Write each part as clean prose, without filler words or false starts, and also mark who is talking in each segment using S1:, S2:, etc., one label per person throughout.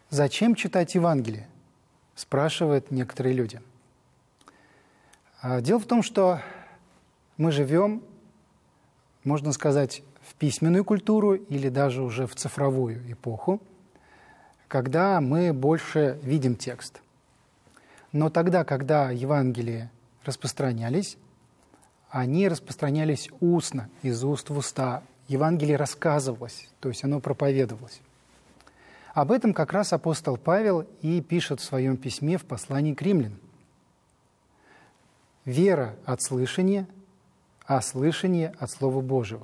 S1: Зачем читать Евангелие? Спрашивают некоторые люди. Дело в том, что мы живем, можно сказать, в письменную культуру или даже уже в цифровую эпоху, когда мы больше видим текст. Но тогда, когда Евангелия распространялись, они распространялись устно, из уст в уста. Евангелие рассказывалось, то есть оно проповедовалось. Об этом как раз апостол Павел и пишет в своем письме в послании к римлянам. «Вера от слышания, а слышание от Слова Божьего».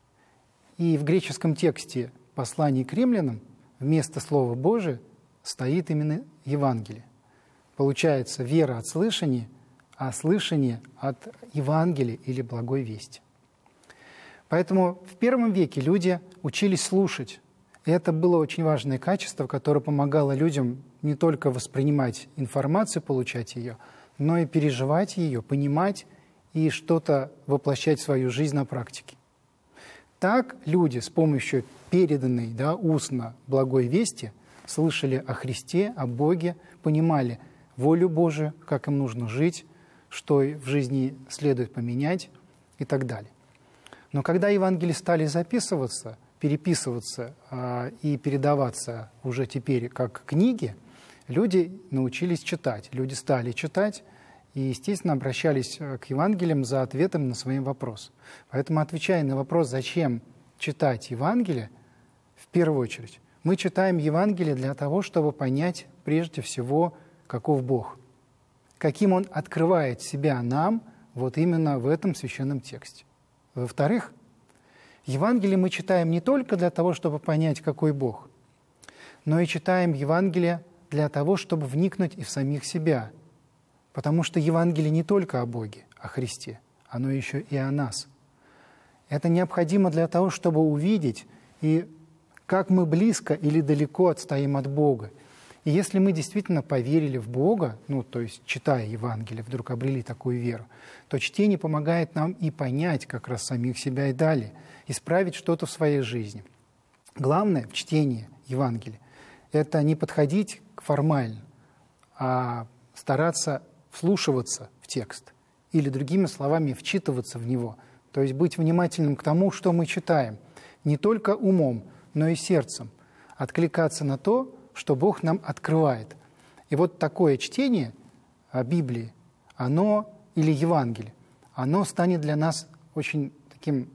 S1: И в греческом тексте послания к римлянам вместо Слова Божия стоит именно Евангелие. Получается, вера от слышания, а слышание от Евангелия или благой вести. Поэтому в первом веке люди учились слушать. И это было очень важное качество, которое помогало людям не только воспринимать информацию, получать ее, но и переживать ее, понимать и что-то воплощать в свою жизнь на практике. Так люди с помощью переданной устно благой вести слышали о Христе, о Боге, понимали волю Божию, как им нужно жить, что в жизни следует поменять и так далее. Но когда Евангелия стали записываться, переписываться и передаваться уже теперь как книги, люди научились читать, люди стали читать и, естественно, обращались к Евангелиям за ответом на свои вопросы. Поэтому, отвечая на вопрос, зачем читать Евангелие, в первую очередь, мы читаем Евангелие для того, чтобы понять прежде всего, каков Бог, каким Он открывает себя нам вот именно в этом священном тексте. Во-вторых, Евангелие мы читаем не только для того, чтобы понять, какой Бог, но и читаем Евангелие для того, чтобы вникнуть и в самих себя. Потому что Евангелие не только о Боге, о Христе, оно еще и о нас. Это необходимо для того, чтобы увидеть, и как мы близко или далеко отстоим от Бога. И если мы действительно поверили в Бога, то есть читая Евангелие, вдруг обрели такую веру, то чтение помогает нам и понять как раз самих себя и далее, исправить что-то в своей жизни. Главное в чтении Евангелия – это не подходить формально, а стараться вслушиваться в текст или, другими словами, вчитываться в него, то есть быть внимательным к тому, что мы читаем, не только умом, но и сердцем, откликаться на то, что Бог нам открывает. И вот такое чтение Библии, оно, или Евангелие, оно станет для нас очень таким